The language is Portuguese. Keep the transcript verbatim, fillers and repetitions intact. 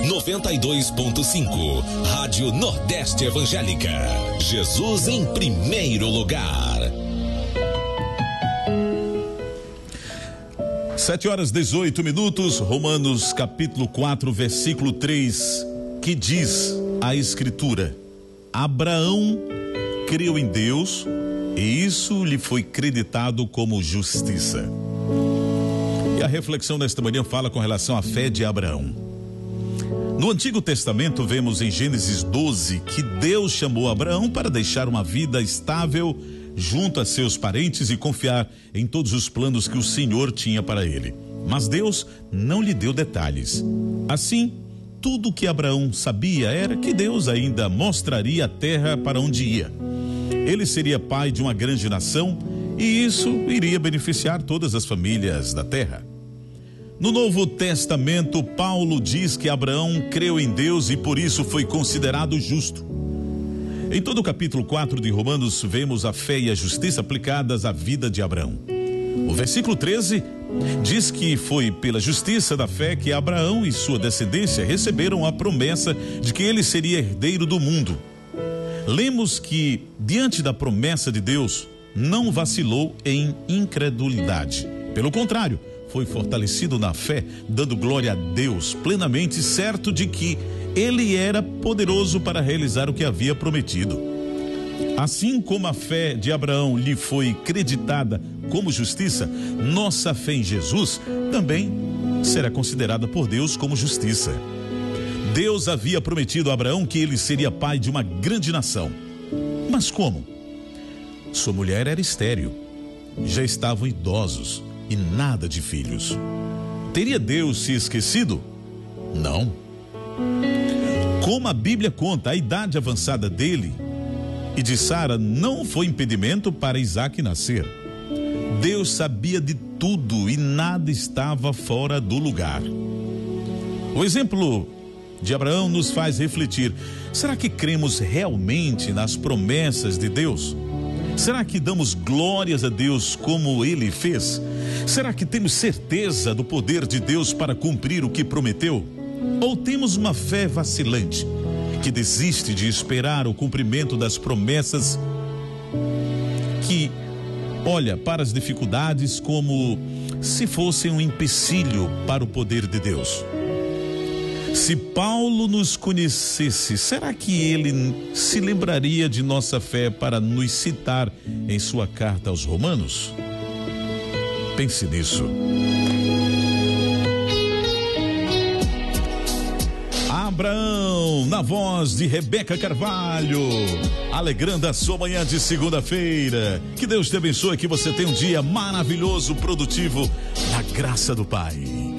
noventa e dois ponto cinco. Rádio Nordeste Evangélica. Jesus em primeiro lugar. Sete horas dezoito minutos, Romanos capítulo quatro, versículo três, que diz a Escritura: Abraão creu em Deus e isso lhe foi creditado como justiça. E a reflexão desta manhã fala com relação à fé de Abraão. No Antigo Testamento vemos em Gênesis doze que Deus chamou Abraão para deixar uma vida estável junto a seus parentes e confiar em todos os planos que o Senhor tinha para ele. Mas Deus não lhe deu detalhes. Assim, tudo que Abraão sabia era que Deus ainda mostraria a terra para onde ia. Ele seria pai de uma grande nação e isso iria beneficiar todas as famílias da terra. No Novo Testamento, Paulo diz que Abraão creu em Deus e por isso foi considerado justo. Em todo o capítulo quatro de Romanos, vemos a fé e a justiça aplicadas à vida de Abraão. O versículo treze diz que foi pela justiça da fé que Abraão e sua descendência receberam a promessa de que ele seria herdeiro do mundo. Lemos que, diante da promessa de Deus, não vacilou em incredulidade. Pelo contrário, foi fortalecido na fé, dando glória a Deus, plenamente certo de que ele era poderoso para realizar o que havia prometido. Assim como a fé de Abraão lhe foi creditada como justiça, nossa fé em Jesus também será considerada por Deus como justiça. Deus havia prometido a Abraão que ele seria pai de uma grande nação. Mas como? Sua mulher era estéril, já estavam idosos e nada de filhos. Teria Deus se esquecido? Não. Como a Bíblia conta, a idade avançada dele e de Sara não foi impedimento para Isaac nascer. Deus sabia de tudo e nada estava fora do lugar. O exemplo de Abraão nos faz refletir: será que cremos realmente nas promessas de Deus? Será que damos glórias a Deus como ele fez? Será que temos certeza do poder de Deus para cumprir o que prometeu? Ou temos uma fé vacilante, que desiste de esperar o cumprimento das promessas, que olha para as dificuldades como se fossem um empecilho para o poder de Deus? Se Paulo nos conhecesse, será que ele se lembraria de nossa fé para nos citar em sua carta aos Romanos? Pense nisso. Abraão, na voz de Rebeca Carvalho, alegrando a sua manhã de segunda-feira. Que Deus te abençoe, que você tenha um dia maravilhoso, produtivo, na graça do Pai.